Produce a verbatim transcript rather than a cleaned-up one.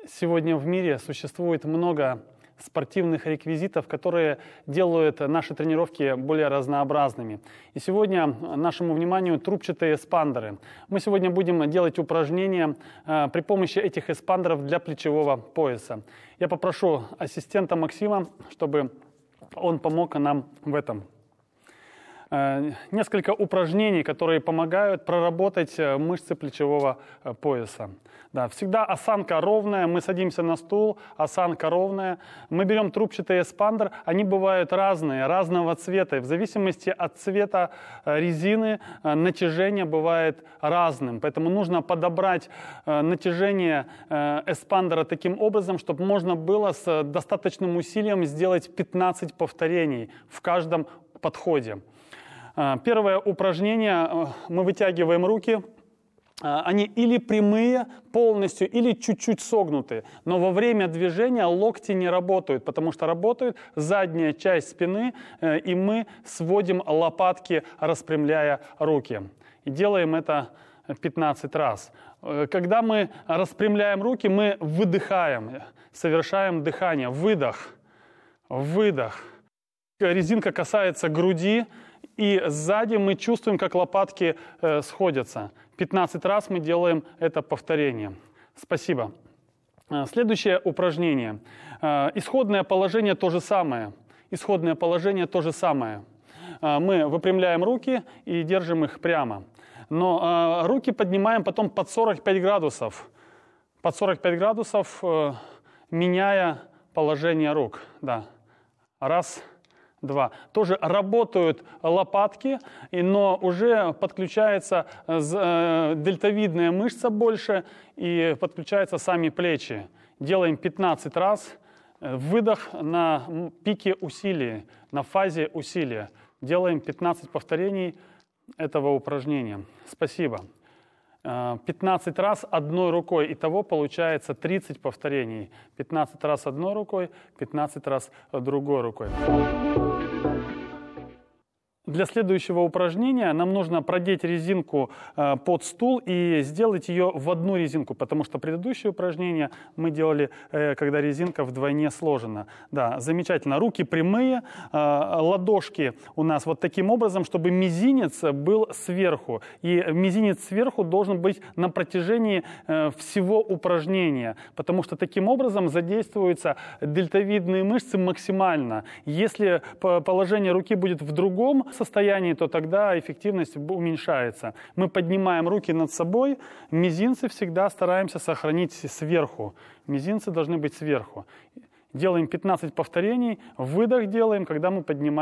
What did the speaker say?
Сегодня в мире существует много спортивных реквизитов, которые делают наши тренировки более разнообразными. И сегодня нашему вниманию трубчатые эспандеры. Мы сегодня будем делать упражнения э, при помощи этих эспандеров для плечевого пояса. Я попрошу ассистента Максима, чтобы он помог нам в этом. Э, несколько упражнений, которые помогают проработать мышцы плечевого э, пояса. Да, всегда осанка ровная, мы садимся на стул, осанка ровная. Мы берем трубчатый эспандер, они бывают разные, разного цвета. В зависимости от цвета резины натяжение бывает разным. Поэтому нужно подобрать натяжение эспандера таким образом, чтобы можно было с достаточным усилием сделать пятнадцать повторений в каждом подходе. Первое упражнение, мы вытягиваем руки. Они или прямые полностью, или чуть-чуть согнуты. Но во время движения локти не работают, потому что работает задняя часть спины, и мы сводим лопатки, распрямляя руки. И делаем это пятнадцать раз. Когда мы распрямляем руки, мы выдыхаем, совершаем дыхание. Выдох, выдох. Резинка касается груди, и сзади мы чувствуем, как лопатки э, сходятся. пятнадцать раз мы делаем это повторение. Спасибо. Следующее упражнение. Исходное положение то же самое. Исходное положение то же самое. Мы выпрямляем руки и держим их прямо. Но руки поднимаем потом под сорок пять градусов. Под сорок пять градусов, меняя положение рук. Да. Раз. Два. Тоже работают лопатки, но уже подключается э, дельтовидная мышца больше и подключаются сами плечи. Делаем пятнадцать раз. Выдох на пике усилия, на фазе усилия. Делаем пятнадцать повторений этого упражнения. Спасибо. пятнадцать раз одной рукой. Итого получается тридцать повторений. пятнадцать раз одной рукой, пятнадцать раз другой рукой. Для следующего упражнения нам нужно продеть резинку э, под стул и сделать ее в одну резинку, потому что предыдущее упражнение мы делали, э, когда резинка вдвойне сложена. Да, замечательно. Руки прямые, э, ладошки у нас вот таким образом, чтобы мизинец был сверху. И мизинец сверху должен быть на протяжении э, всего упражнения, потому что таким образом задействуются дельтовидные мышцы максимально. Если положение руки будет в другом состоянии, то тогда эффективность уменьшается. Мы поднимаем руки над собой, мизинцы всегда стараемся сохранить сверху. Мизинцы должны быть сверху. Делаем пятнадцать повторений, выдох делаем, когда мы поднимаем